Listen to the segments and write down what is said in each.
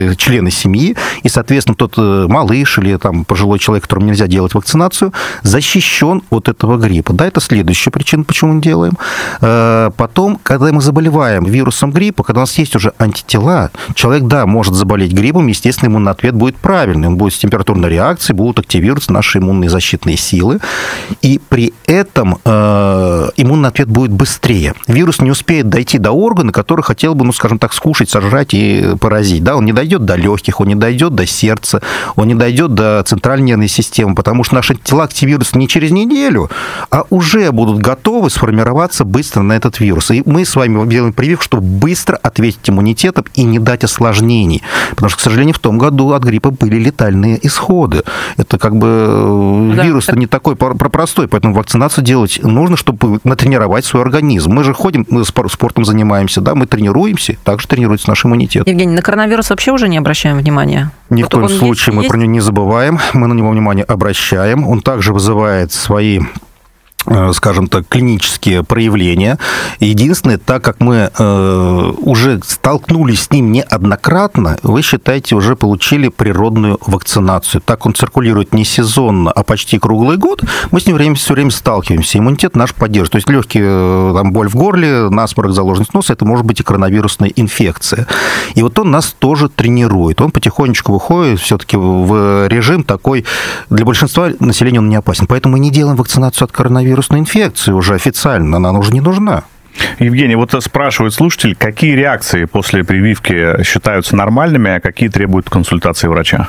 члены семьи, и, соответственно, тот малыш или там пожилой человек, которому нельзя делать вакцинацию, защищен от этого гриппа. Да, это следующая причина, почему мы делаем. Потом, когда мы заболеваем вирусом гриппа, когда у нас есть уже антитела, человек, да, может заболеть гриппом, естественно, иммунный ответ будет правильный, он будет с температурной реакцией, будут активироваться наши иммунные защитные силы, и при этом иммунный ответ будет быстрее. Вирус не успеет дойти до органа, который хотел бы, ну, скажем так, скушать, сожрать и поразить. Да, он не дойдет до легких, он не дойдет до сердца, он не дойдет до центральной нервной системы, потому что наши тела активируются не через неделю, а уже будут готовы сформироваться быстро на этот вирус. И мы с вами делаем прививку, чтобы быстро ответить иммунитетом и не дать осложнений. Потому что, к сожалению, в том году от гриппа были летальные исходы. Это как бы вирус-то не такой простой, поэтому вакцинацию делать нужно, чтобы натренировать свой организм. Мы же ходим, мы спортом занимаемся, да, мы тренируемся, также тренируется наш иммунитет. Евгений, на коронавирус вообще уже не обращаем внимания? Ни в коем случае мы про него не забываем, мы на него внимание обращаем. Он также вызывает свои, скажем так, клинические проявления. Единственное, так как мы уже столкнулись с ним неоднократно, вы, считаете, уже получили природную вакцинацию. Так он циркулирует не сезонно, а почти круглый год, мы с ним все время сталкиваемся. Иммунитет наш поддерживает. То есть легкие, там, боль в горле, насморк, заложенность носа, это может быть и коронавирусная инфекция. И вот он нас тоже тренирует. Он потихонечку выходит все-таки в режим такой, для большинства населения он не опасен. Поэтому мы не делаем вакцинацию от коронавирусной инфекции уже официально, она уже не нужна. Евгений, вот спрашивают слушатели, какие реакции после прививки считаются нормальными, а какие требуют консультации врача?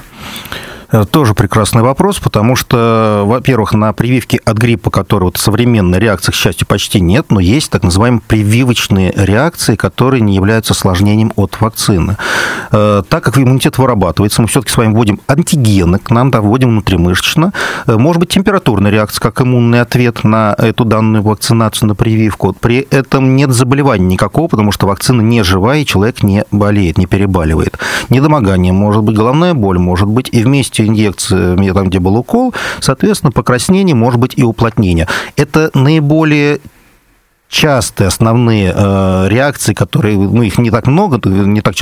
Тоже прекрасный вопрос, потому что, во-первых, на прививке от гриппа, которой вот современной реакции, к счастью, почти нет, но есть так называемые прививочные реакции, которые не являются осложнением от вакцины. Так как иммунитет вырабатывается, мы все-таки с вами вводим антигены, к нам вводим внутримышечно. Может быть температурная реакция, как иммунный ответ на эту данную вакцинацию, на прививку. При этом нет заболевания никакого, потому что вакцина не живая, и человек не болеет, не перебаливает. Недомогание может быть, головная боль может быть, и вместе инъекции, там, где был укол, соответственно, покраснение, может быть, и уплотнение. Это наиболее частые основные реакции, которые, ну, их не так много, не так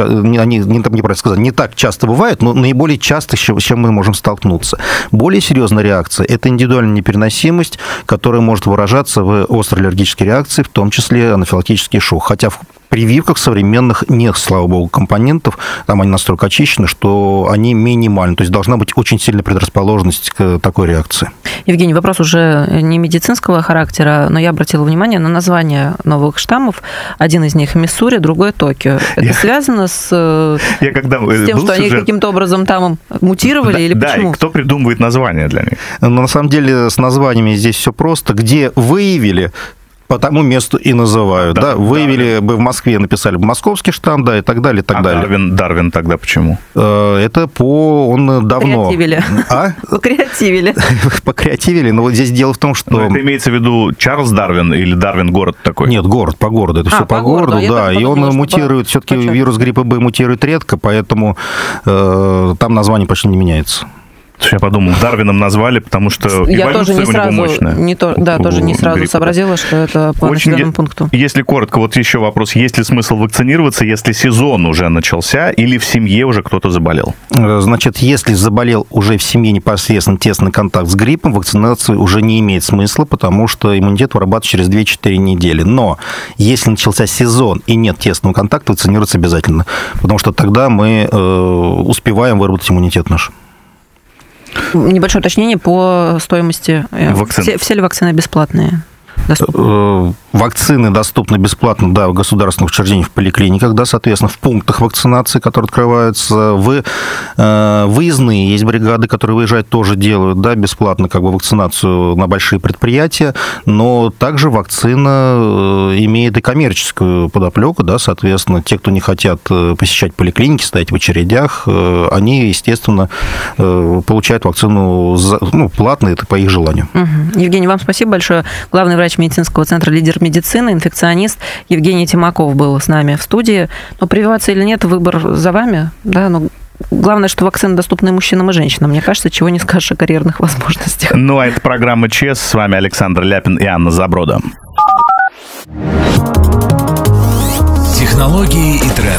часто бывают, но наиболее часто, с чем мы можем столкнуться. Более серьезная реакция – это индивидуальная непереносимость, которая может выражаться в острой аллергической реакции, в том числе анафилактический шок. Хотя в прививках современных нет, слава богу, компонентов, там они настолько очищены, что они минимальны. То есть должна быть очень сильная предрасположенность к такой реакции. Евгений, вопрос уже не медицинского характера, но я обратила внимание на название новых штаммов. Один из них Миссури, другой Токио. Это связано с тем, что они каким-то образом там мутировали, или почему? Да, и кто придумывает названия для них? Но на самом деле с названиями здесь все просто. Где выявили, по тому месту и называют. Да, выявили бы в Москве, написали бы московский штамм, да, и так далее, и так далее. Дарвин тогда почему? Это он давно... Покреативили. А? Покреативили. Покреативили, но вот здесь дело в том, что... Но это имеется в виду Чарльз Дарвин или Дарвин город такой? Нет, город, по городу, это все по городу, да, и он мутирует, все-таки вирус гриппа Б мутирует редко, поэтому там название почти не меняется. Я подумал, Дарвином назвали, потому что я тоже не сразу, тоже не сразу сообразила, что это по населенному пункту. Если коротко, вот еще вопрос. Есть ли смысл вакцинироваться, если сезон уже начался или в семье уже кто-то заболел? Значит, если заболел уже в семье непосредственно тесный контакт с гриппом, вакцинация уже не имеет смысла, потому что иммунитет вырабатывается через 2-4 недели. Но если начался сезон и нет тесного контакта, вакцинироваться обязательно, потому что тогда мы успеваем выработать иммунитет наш. Небольшое уточнение по стоимости. Все ли вакцины бесплатные? Доступны? Вакцины доступны бесплатно, да, в государственных учреждениях, в поликлиниках, да, соответственно, в пунктах вакцинации, которые открываются, выездные, есть бригады, которые выезжают, тоже делают, да, бесплатно как бы вакцинацию на большие предприятия, но также вакцина имеет и коммерческую подоплеку, да, соответственно, те, кто не хотят посещать поликлиники, стоять в очередях, они, естественно, получают вакцину платно, это по их желанию. Евгений, вам спасибо большое. Главный врач медицинского центра «Лидер медицины», инфекционист Евгений Тимаков был с нами в студии. Но прививаться или нет, выбор за вами, да, но главное, что вакцины доступны мужчинам и женщинам. Мне кажется, чего не скажешь о карьерных возможностях. Ну, а это программа ЧС. С вами Александр Ляпин и Анна Заброда. Технологии и тренды.